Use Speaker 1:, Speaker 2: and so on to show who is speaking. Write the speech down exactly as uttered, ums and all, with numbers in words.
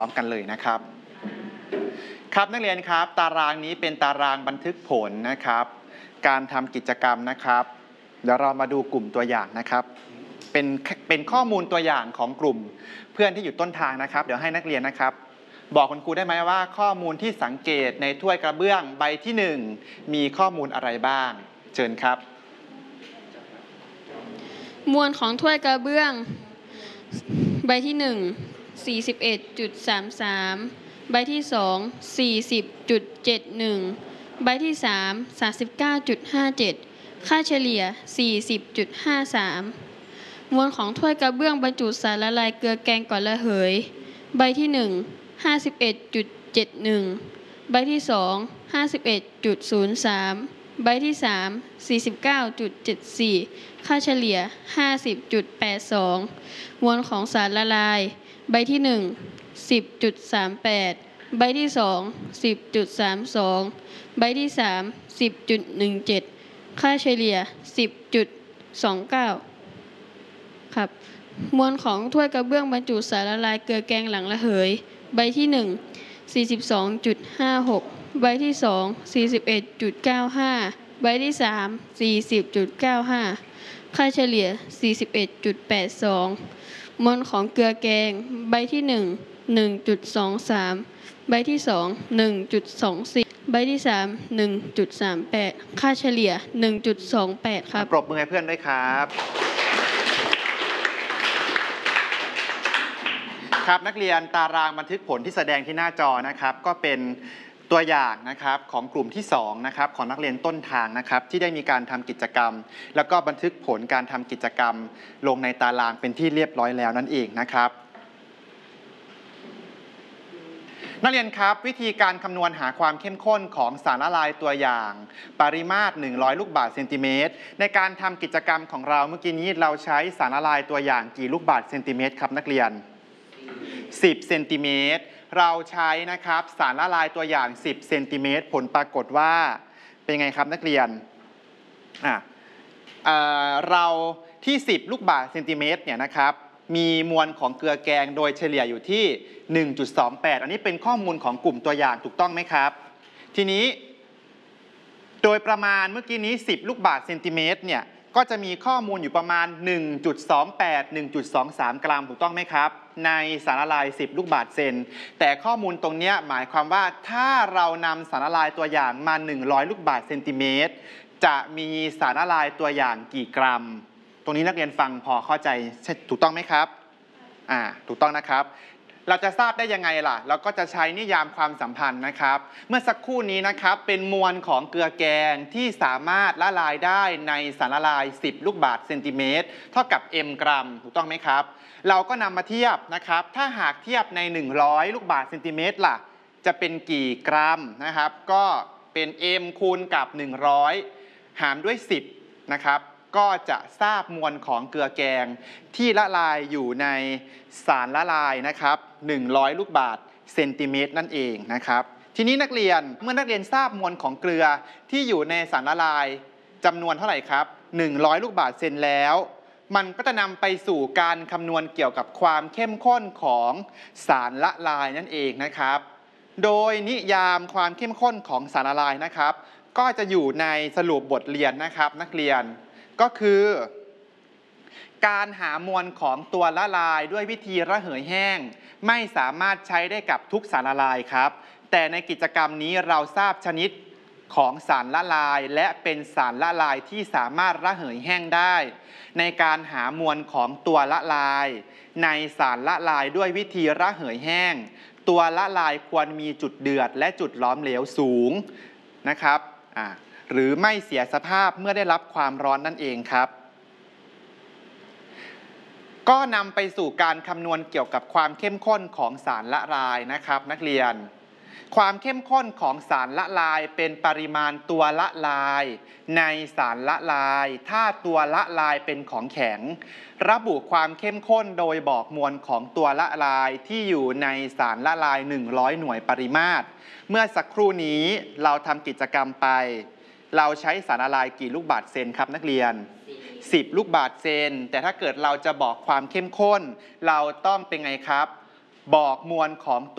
Speaker 1: พร้อมกันเลยนะครับครับนักเรียนครับตารางนี้เป็นตารางบันทึกผลนะครับการทำกิจกรรมนะครับเดี๋ยวเรามาดูกลุ่มตัวอย่างนะครับเป็นเป็นข้อมูลตัวอย่างของกลุ่มเพื่อนที่อยู่ต้นทางนะครับเดี๋ยวให้นักเรียนนะครับบอกคุณครูได้ไหมว่าข้อมูลที่สังเกตในถ้วยกระเบื้องใบที่หนึ่งมีข้อมูลอะไรบ้างเชิญครับ
Speaker 2: มวลของถ้วยกระเบื้องใบที่หนึ่ง สี่สิบเอ็ดจุดสามสาม ใบที่สอง สี่สิบจุดเจ็ดหนึ่ง ใบที่สาม สามสิบเก้าจุดห้าเจ็ด ค่าเฉลี่ย สี่สิบจุดห้าสาม มวลของถ้วยกระเบื้องบรรจุสารละลายเกลือแกงก่อนระเหยใบที่หนึ่ง ห้าสิบเอ็ดจุดเจ็ดหนึ่ง ใบที่สอง ห้าสิบเอ็ดจุดศูนย์สาม ใบที่สาม สี่สิบเก้าจุดเจ็ดสี่ ค่าเฉลี่ย ห้าสิบจุดแปดสอง มวลของสารละลายใบที่หนึ่ง สิบจุดสามแปด ใบที่สอง สิบจุดสามสอง ใบที่สาม สิบจุดหนึ่งเจ็ด ค่าเฉลี่ย สิบจุดสองเก้า ครับมวลของถ้วยกระเบื้องบรรจุสารละลายเกลือแกงหลังระเหยใบที่หนึ่ง สี่สิบสองจุดห้าหก ใบที่สอง สี่สิบเอ็ดจุดเก้าห้า ใบที่สาม สี่สิบจุดเก้าห้า ค่าเฉลี่ย สี่สิบเอ็ดจุดแปดสอง มวลของเกลือแกงใบที่หนึ่ง หนึ่งจุดสองสาม ใบที่สอง หนึ่งจุดสองสี่ ใบที่สาม หนึ่งจุดสามแปด ค่าเฉลี่ย หนึ่งจุดสองแปด ครับ
Speaker 1: ปรบมือให้เพื่อนด้วยครับครับนักเรียนตารางบันทึกผลที่แสดงที่หน้าจอนะครับก็เป็นตัวอย่างนะครับของกลุ่มที่สองนะครับของนักเรียนต้นทางนะครับที่ได้มีการทำกิจกรรมแล้วก็บันทึกผลการทำกิจกรรมลงในตารางเป็นที่เรียบร้อยแล้วนั่นเองนะครับนักเรียนครับวิธีการคำนวณหาความเข้มข้นของสารละลายตัวอย่างปริมาตรหนึ่งร้อยลูกบาศก์เซนติเมตรในการทำกิจกรรมของเราเมื่อกี้นี้เราใช้สารละลายตัวอย่างกี่ลูกบาศก์เซนติเมตรครับนักเรียนสิบเซนติเมตรเราใช้นะครับสารละลายตัวอย่างสิบเซนติเมตรผลปรากฏว่าเป็นไงครับนักเรียนอ่ะเอ่อเราที่สิบลูกบาศก์เซนติเมตรเนี่ยนะครับมีมวลของเกลือแกงโดยเฉลี่ยอยู่ที่ หนึ่งจุดสองแปด อันนี้เป็นข้อมูลของกลุ่มตัวอย่างถูกต้องไหมครับทีนี้โดยประมาณเมื่อกี้นี้สิบลูกบาศก์เซนติเมตรเนี่ยก็จะมีข้อมูลอยู่ประมาณ หนึ่งจุดสองแปด หนึ่งจุดสองสาม กรัมถูกต้องไหมครับในสารละลายสิบลูกบาศก์เซนแต่ข้อมูลตรงนี้หมายความว่าถ้าเรานำสารละลายตัวอย่างมาหนึ่งร้อยลูกบาศก์เซนติเมตรจะมีสารละลายตัวอย่างกี่กรัมตรงนี้นักเรียนฟังพอเข้าใจถูกต้องไหมครับอ่าถูกต้องนะครับเราจะทราบได้ยังไงล่ะเราก็จะใช้นิยามความสัมพันธ์นะครับเมื่อสักครู่นี้นะครับเป็นมวลของเกลือแกงที่สามารถละลายได้ในสารละลายสิบลูกบาศก์เซนติเมตรเท่ากับ m กรัมถูกต้องไหมครับเราก็นำมาเทียบนะครับถ้าหากเทียบในหนึ่งร้อยลูกบาศก์เซนติเมตรล่ะจะเป็นกี่กรัมนะครับก็เป็น m คูณกับหนึ่งร้อยหารด้วยสิบนะครับก็จะทราบมวลของเกลือแกงที่ละลายอยู่ในสารละลายนะครับหนึ่งร้อยลูกบาศก์เซนติเมตรนั่นเองนะครับทีนี้นักเรียนเมื่อนักเรียนทราบมวลของเกลือที่อยู่ในสารละลายจำนวนเท่าไหร่ครับหนึ่งร้อยลูกบาศก์เซนแล้วมันก็จะนำไปสู่การคำนวณเกี่ยวกับความเข้มข้นของสารละลายนั่นเองนะครับโดยนิยามความเข้มข้นของสารละลายนะครับก็จะอยู่ในสรุปบทเรียนนะครับนักเรียนก็คือการหามวลของตัวละลายด้วยวิธีระเหยแห้งไม่สามารถใช้ได้กับทุกสารละลายครับแต่ในกิจกรรมนี้เราทราบชนิดของสารละลายและเป็นสารละลายที่สามารถระเหยแห้งได้ในการหามวลของตัวละลายในสารละลายด้วยวิธีระเหยแห้งตัวละลายควรมีจุดเดือดและจุดล้อมเหลวสูงนะครับอ่าหรือไม่เสียสภาพเมื่อได้รับความร้อนนั่นเองครับก็นำไปสู่การคำนวณเกี่ยวกับความเข้มข้นของสารละลายนะครับนักเรียนความเข้มข้นของสารละลายเป็นปริมาณตัวละลายในสารละลายถ้าตัวละลายเป็นของแข็งระบุความเข้มข้นโดยบอกมวลของตัวละลายที่อยู่ในสารละลายหนึ่งร้อยหน่วยปริมาตรเมื่อสักครู่นี้เราทำกิจกรรมไปเราใช้สารละลายกี่ลูกบาศก์เซนครับนักเรียนสิบลูกบาศก์เซนแต่ถ้าเกิดเราจะบอกความเข้มข้นเราต้องเป็นไงครับบอกมวลของ